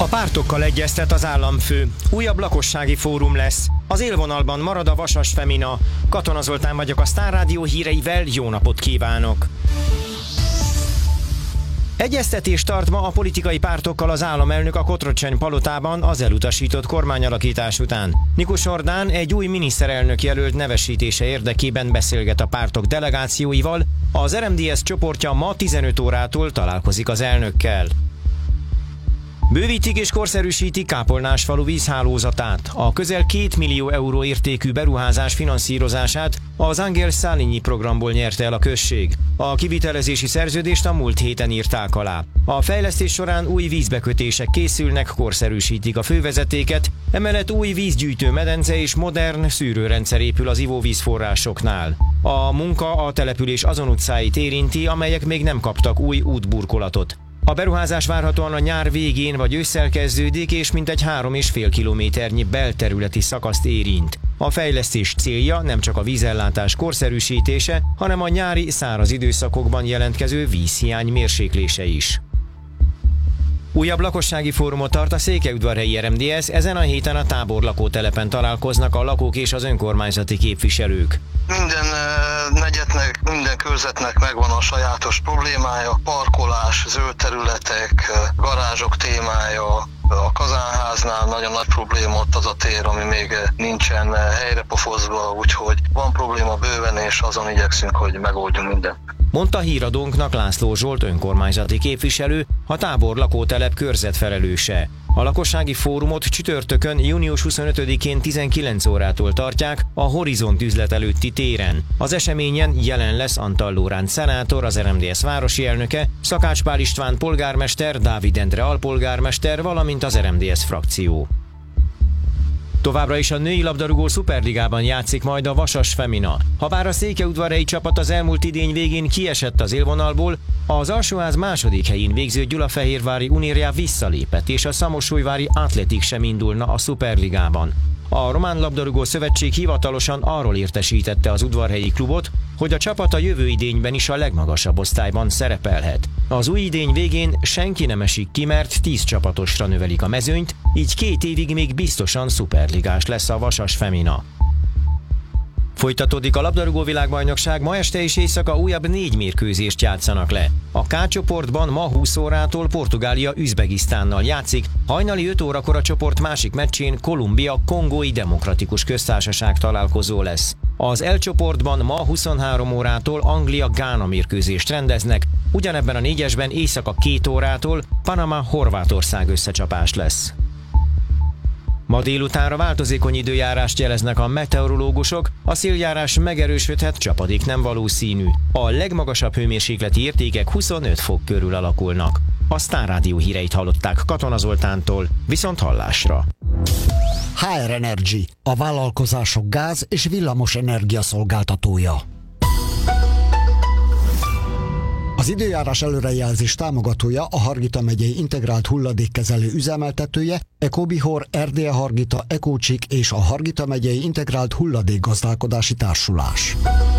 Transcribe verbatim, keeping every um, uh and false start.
A pártokkal egyeztet az államfő. Újabb lakossági fórum lesz. Az élvonalban marad a Vasas Femina. Katona Zoltán vagyok, a Sztár Rádió híreivel, jó napot kívánok! Egyeztetést tart ma a politikai pártokkal az államelnök a Cotroceni palotában az elutasított kormányalakítás után. Nikus Ordán egy új miniszterelnök jelölt nevesítése érdekében beszélget a pártok delegációival. Az er em dé es csoportja ma tizenöt órától találkozik az elnökkel. Bővítik és korszerűsítik Kápolnásfalu vízhálózatát. A közel két millió euró értékű beruházás finanszírozását az Angel Szálinyi programból nyerte el a község. A kivitelezési szerződést a múlt héten írták alá. A fejlesztés során új vízbekötések készülnek, korszerűsítik a fővezetéket, emellett új vízgyűjtő medence és modern szűrőrendszer épül az ivóvízforrásoknál. A munka a település azon utcáit érinti, amelyek még nem kaptak új útburkolatot. A beruházás várhatóan a nyár végén vagy ősszel kezdődik, és mintegy három és fél kilométernyi belterületi szakaszt érint. A fejlesztés célja nem csak a vízellátás korszerűsítése, hanem a nyári száraz időszakokban jelentkező vízhiány mérséklése is. Újabb lakossági fórumot tart a székelyudvarhelyi er em dé es, ezen a héten a Tábor lakótelepen találkoznak a lakók és az önkormányzati képviselők. Minden negyednek, minden körzetnek megvan a sajátos problémája, parkolás, zöld területek, garázsok témája. A Kazánháznál nagyon nagy probléma ott az a tér, ami még nincsen helyrepofozva, úgyhogy van probléma bőven, és azon igyekszünk, hogy megoldjunk mindent. Mondta híradónknak László Zsolt önkormányzati képviselő, a Tábor lakótelep körzetfelelőse. A lakossági fórumot csütörtökön, június huszonötödikén tizenkilenc órától tartják a Horizont üzlet előtti téren. Az eseményen jelen lesz Antal Lóránc szenátor, az er em dé es városi elnöke, Szakács Pál István polgármester, Dávid Endre alpolgármester, valamint az er em dé es frakció. Továbbra is a női labdarúgó szuperligában játszik majd a Vasas Femina. Habár a székelyudvarhelyi csapat az elmúlt idény végén kiesett az élvonalból, az alsóház második helyén végző Gyulafehérvári Unirja visszalépett, és a Szamosújvári Atletik sem indulna a szuperligában. A Román Labdarúgó Szövetség hivatalosan arról értesítette az udvarhelyi klubot, hogy a csapat a jövő idényben is a legmagasabb osztályban szerepelhet. Az új idény végén senki nem esik ki, mert tíz csapatosra növelik a mezőnyt, így két évig még biztosan szuperligás lesz a Vasas Femina. Folytatódik a labdarúgó világbajnokság, ma este és éjszaka újabb négy mérkőzést játszanak le. A K csoportban ma húsz órától Portugália Üzbegisztánnal játszik, hajnali öt órakor a csoport másik meccsén Kolumbia Kongói Demokratikus Köztársaság találkozó lesz. Az L csoportban ma huszonhárom órától Anglia Gána mérkőzést rendeznek, ugyanebben a négyesben éjszaka két órától Panama Horvátország összecsapás lesz. Ma délutánra változékony időjárást jeleznek a meteorológusok, a széljárás megerősödhet, csapadék nem valószínű. A legmagasabb hőmérsékleti értékek huszonöt fok körül alakulnak. A Sztár Rádió híreit hallották Katona Zoltántól, viszont hallásra. há er Energy, a vállalkozások gáz- és villamos energia szolgáltatója. Az időjárás előrejelzés támogatója a Hargita megyei integrált hulladékkezelő üzemeltetője, Ecobihor, Erdélye Hargita, Ecócsik és a Hargita megyei integrált hulladékgazdálkodási társulás.